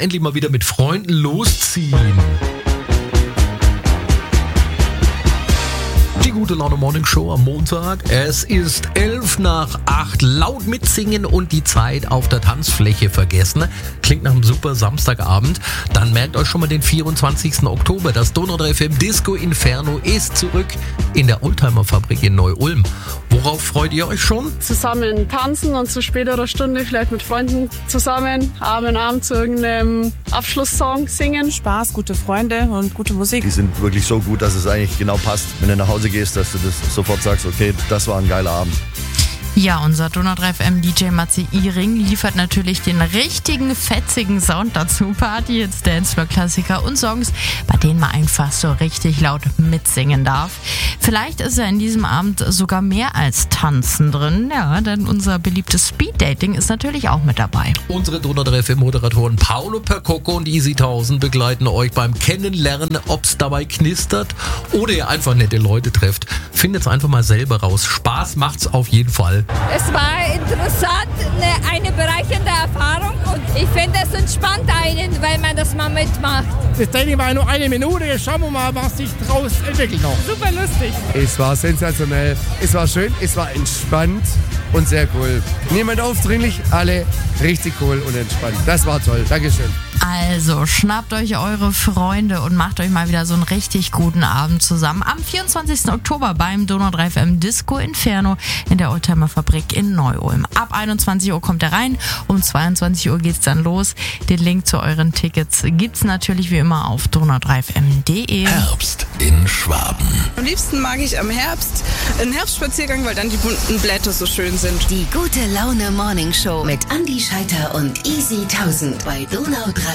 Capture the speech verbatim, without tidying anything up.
endlich mal wieder mit Freunden losziehen. Die gute Laune Morning Show am Montag. Es ist elf nach acht. Laut mitsingen und die Zeit auf der Tanzfläche vergessen. Klingt nach einem super Samstagabend. Dann merkt euch schon mal den vierundzwanzigsten Oktober. Das Donau drei F M Disco Inferno ist zurück in der Oldtimer-Fabrik in Neu-Ulm. Worauf freut ihr euch schon? Zusammen tanzen und zu späterer Stunde vielleicht mit Freunden zusammen Arm in Arm zu irgendeinem Abschlusssong singen. Spaß, gute Freunde und gute Musik. Die sind wirklich so gut, dass es eigentlich genau passt, wenn du nach Hause gehst, dass du das sofort sagst, okay, das war ein geiler Abend. Ja, unser Donau drei F M D J Matze Iring liefert natürlich den richtigen, fetzigen Sound dazu. Party-Hits, Dancefloor-Klassiker und Songs, bei denen man einfach so richtig laut mitsingen darf. Vielleicht ist ja in diesem Abend sogar mehr als Tanzen drin, ja, denn unser beliebtes Speed-Dating ist natürlich auch mit dabei. Unsere Donau drei F M-Moderatoren Paolo Percocco und Easy tausend begleiten euch beim Kennenlernen, ob's dabei knistert oder ihr einfach nette Leute trefft. Findet's einfach mal selber raus. Spaß macht's auf jeden Fall. Es war interessant, eine, eine bereichernde Erfahrung und ich finde, es entspannt einen, weil man das mal mitmacht. Das Training war nur eine Minute, jetzt schauen wir mal, was sich daraus entwickelt noch. Super lustig. Es war sensationell, es war schön, es war entspannt und sehr cool. Niemand aufdringlich, alle richtig cool und entspannt. Das war toll, Dankeschön. Also schnappt euch eure Freunde und macht euch mal wieder so einen richtig guten Abend zusammen. Am vierundzwanzigsten Oktober beim Donau drei F M Disco Inferno in der Oldtimer Fabrik in Neu-Ulm. Ab einundzwanzig Uhr kommt er rein, um zweiundzwanzig Uhr geht's dann los. Den Link zu euren Tickets gibt's natürlich wie immer auf donau drei f m punkt d e. Herbst in Schwaben. Am liebsten mag ich am Herbst einen Herbstspaziergang, weil dann die bunten Blätter so schön sind. Die gute Laune Morning Show mit Andi Scheiter und Easy tausend bei Donau drei.